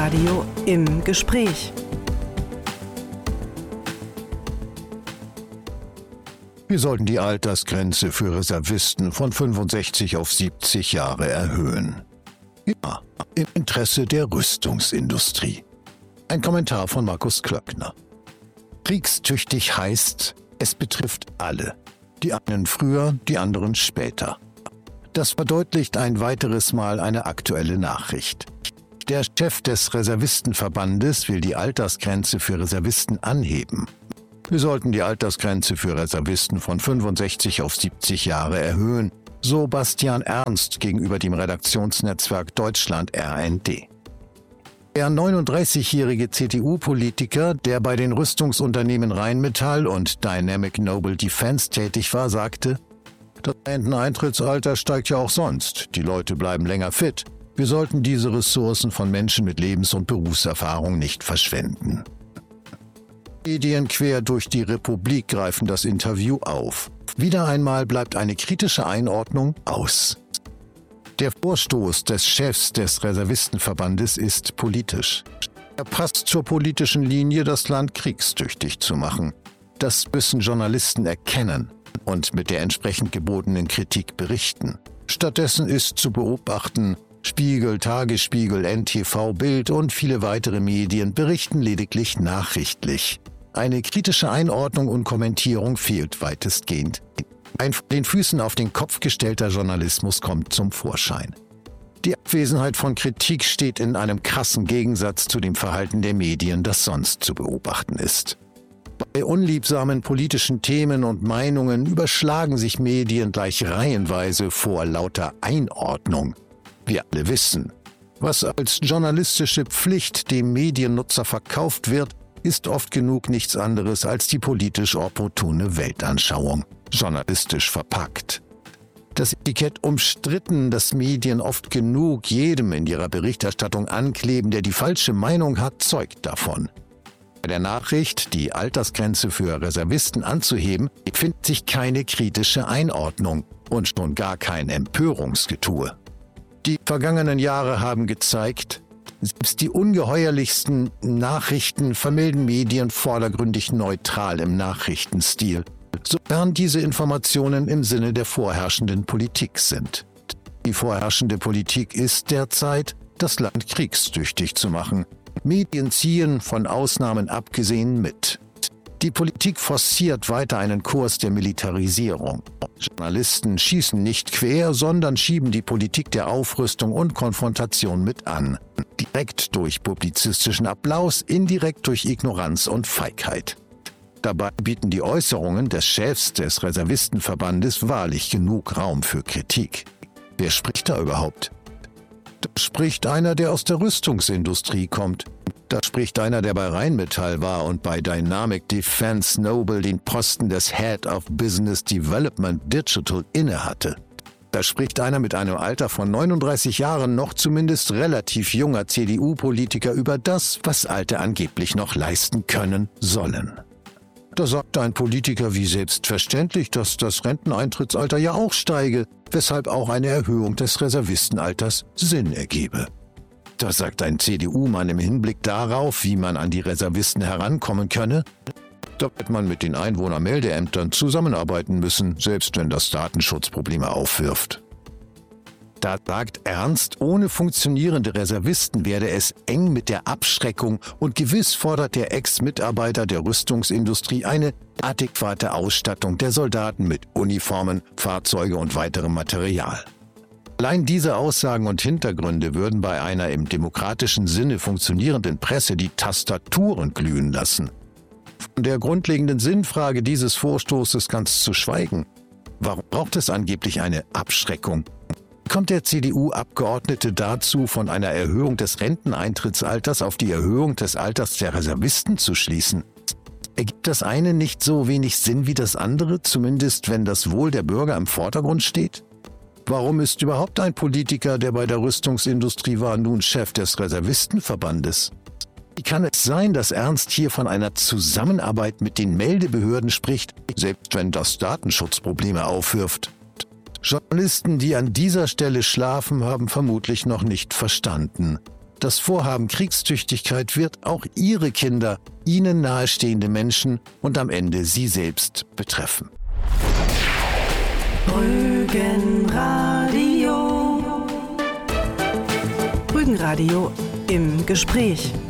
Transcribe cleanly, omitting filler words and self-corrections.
Inforadio im Gespräch. Wir sollten die Altersgrenze für Reservisten von 65 auf 70 Jahre erhöhen. Ja, im Interesse der Rüstungsindustrie. Ein Kommentar von Markus Klöckner. Kriegstüchtig heißt, es betrifft alle. Die einen früher, die anderen später. Das verdeutlicht ein weiteres Mal eine aktuelle Nachricht. Der Chef des Reservistenverbandes will die Altersgrenze für Reservisten anheben. Wir sollten die Altersgrenze für Reservisten von 65 auf 70 Jahre erhöhen, so Bastian Ernst gegenüber dem Redaktionsnetzwerk Deutschland RND. Der 39-jährige CDU-Politiker, der bei den Rüstungsunternehmen Rheinmetall und Dynamic Noble Defense tätig war, sagte: Das Renteneintrittsalter steigt ja auch sonst. Die Leute bleiben länger fit. Wir sollten diese Ressourcen von Menschen mit Lebens- und Berufserfahrung nicht verschwenden. Medien quer durch die Republik greifen das Interview auf. Wieder einmal bleibt eine kritische Einordnung aus. Der Vorstoß des Chefs des Reservistenverbandes ist politisch. Er passt zur politischen Linie, das Land kriegstüchtig zu machen. Das müssen Journalisten erkennen und mit der entsprechend gebotenen Kritik berichten. Stattdessen ist zu beobachten, Spiegel, Tagesspiegel, NTV, Bild und viele weitere Medien berichten lediglich nachrichtlich. Eine kritische Einordnung und Kommentierung fehlt weitestgehend. Ein von den Füßen auf den Kopf gestellter Journalismus kommt zum Vorschein. Die Abwesenheit von Kritik steht in einem krassen Gegensatz zu dem Verhalten der Medien, das sonst zu beobachten ist. Bei unliebsamen politischen Themen und Meinungen überschlagen sich Medien gleich reihenweise vor lauter Einordnung. Wir alle wissen, was als journalistische Pflicht dem Mediennutzer verkauft wird, ist oft genug nichts anderes als die politisch opportune Weltanschauung, journalistisch verpackt. Das Etikett umstritten, das Medien oft genug jedem in ihrer Berichterstattung ankleben, der die falsche Meinung hat, zeugt davon. Bei der Nachricht, die Altersgrenze für Reservisten anzuheben, findet sich keine kritische Einordnung und schon gar kein Empörungsgetue. Die vergangenen Jahre haben gezeigt, selbst die ungeheuerlichsten Nachrichten vermelden Medien vordergründig neutral im Nachrichtenstil, sofern diese Informationen im Sinne der vorherrschenden Politik sind. Die vorherrschende Politik ist derzeit, das Land kriegstüchtig zu machen. Medien ziehen, von Ausnahmen abgesehen, mit. Die Politik forciert weiter einen Kurs der Militarisierung. Journalisten schießen nicht quer, sondern schieben die Politik der Aufrüstung und Konfrontation mit an. Direkt durch publizistischen Applaus, indirekt durch Ignoranz und Feigheit. Dabei bieten die Äußerungen des Chefs des Reservistenverbandes wahrlich genug Raum für Kritik. Wer spricht da überhaupt? Da spricht einer, der aus der Rüstungsindustrie kommt. Da spricht einer, der bei Rheinmetall war und bei Dynamic Defense Noble den Posten des Head of Business Development Digital innehatte. Da spricht einer mit einem Alter von 39 Jahren, noch zumindest relativ junger CDU-Politiker über das, was Alte angeblich noch leisten können sollen. Da sagt ein Politiker wie selbstverständlich, dass das Renteneintrittsalter ja auch steige, weshalb auch eine Erhöhung des Reservistenalters Sinn ergebe. Da sagt ein CDU-Mann im Hinblick darauf, wie man an die Reservisten herankommen könne, da wird man mit den Einwohnermeldeämtern zusammenarbeiten müssen, selbst wenn das Datenschutzprobleme aufwirft. Da sagt Ernst, ohne funktionierende Reservisten werde es eng mit der Abschreckung und gewiss fordert der Ex-Mitarbeiter der Rüstungsindustrie eine adäquate Ausstattung der Soldaten mit Uniformen, Fahrzeuge und weiterem Material. Allein diese Aussagen und Hintergründe würden bei einer im demokratischen Sinne funktionierenden Presse die Tastaturen glühen lassen. Von der grundlegenden Sinnfrage dieses Vorstoßes ganz zu schweigen. Warum braucht es angeblich eine Abschreckung? Kommt der CDU-Abgeordnete dazu, von einer Erhöhung des Renteneintrittsalters auf die Erhöhung des Alters der Reservisten zu schließen? Ergibt das eine nicht so wenig Sinn wie das andere, zumindest wenn das Wohl der Bürger im Vordergrund steht? Warum ist überhaupt ein Politiker, der bei der Rüstungsindustrie war, nun Chef des Reservistenverbandes? Wie kann es sein, dass Ernst hier von einer Zusammenarbeit mit den Meldebehörden spricht, selbst wenn das Datenschutzprobleme aufwirft? Journalisten, die an dieser Stelle schlafen, haben vermutlich noch nicht verstanden. Das Vorhaben Kriegstüchtigkeit wird auch Ihre Kinder, Ihnen nahestehende Menschen und am Ende Sie selbst betreffen. Rügenradio. Rügenradio im Gespräch.